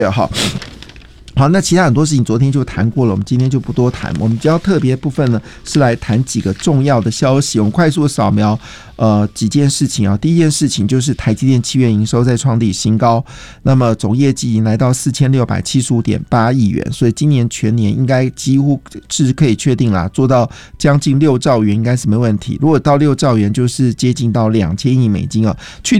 好。好，那其他很多事情昨天就谈过了，我们今天就不多谈。我们比较特别部分呢，是来谈几个重要的消息。我们快速扫描几件事情啊。第一件事情就是台积电7月营收再创历史新高，那么总业绩已经来到4675.8亿元，所以今年全年应该几乎是可以确定啦，做到将近6兆元应该是没问题。如果到6兆元，就是接近到2000亿美金啊。去